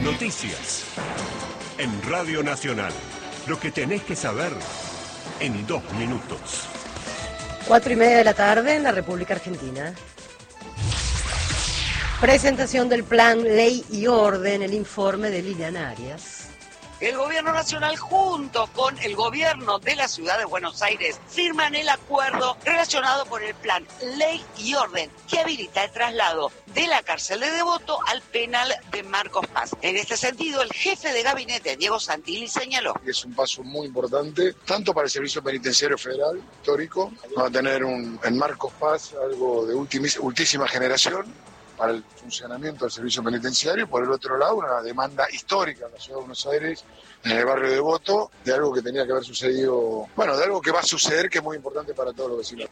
Noticias. En Radio Nacional. Lo que tenés que saber en 2 minutos. 4:30 de la tarde en la República Argentina. Presentación del plan Ley y Orden, el informe de Liliana Arias. El gobierno nacional junto con el gobierno de la ciudad de Buenos Aires firman el acuerdo relacionado con el plan Ley y Orden que habilita el traslado de la cárcel de Devoto al penal de Marcos Paz. En este sentido, el jefe de gabinete, Diego Santilli, señaló. Es un paso muy importante, tanto para el Servicio Penitenciario Federal histórico, va a tener en Marcos Paz algo de ultísima generación para el funcionamiento del servicio penitenciario, y por el otro lado una demanda histórica en la ciudad de Buenos Aires, en el barrio de Devoto, de algo que tenía que haber sucedido, de algo que va a suceder, que es muy importante para todos los vecinos.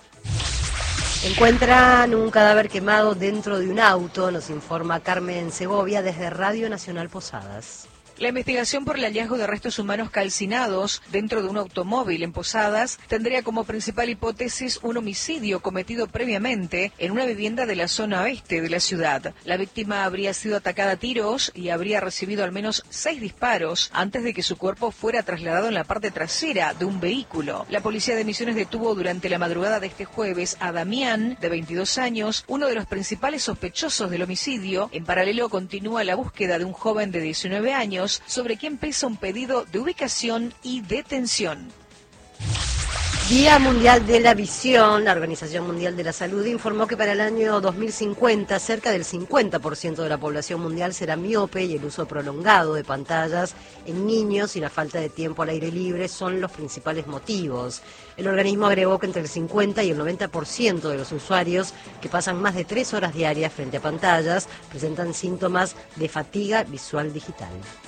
Encuentran un cadáver quemado dentro de un auto, nos informa Carmen Segovia desde Radio Nacional Posadas. La investigación por el hallazgo de restos humanos calcinados dentro de un automóvil en Posadas tendría como principal hipótesis un homicidio cometido previamente en una vivienda de la zona oeste de la ciudad. La víctima habría sido atacada a tiros y habría recibido al menos 6 disparos antes de que su cuerpo fuera trasladado en la parte trasera de un vehículo. La policía de Misiones detuvo durante la madrugada de este jueves a Damián, de 22 años, uno de los principales sospechosos del homicidio. En paralelo continúa la búsqueda de un joven de 19 años sobre quien pesa un pedido de ubicación y detención. Día Mundial de la Visión. La Organización Mundial de la Salud informó que para el año 2050 cerca del 50% de la población mundial será miope y el uso prolongado de pantallas en niños y la falta de tiempo al aire libre son los principales motivos. El organismo agregó que entre el 50 y el 90% de los usuarios que pasan más de 3 horas diarias frente a pantallas presentan síntomas de fatiga visual digital.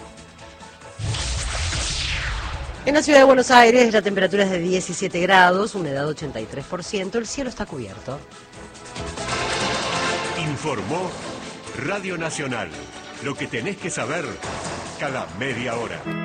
En la ciudad de Buenos Aires la temperatura es de 17 grados, humedad 83%, el cielo está cubierto. Informó Radio Nacional. Lo que tenés que saber cada media hora.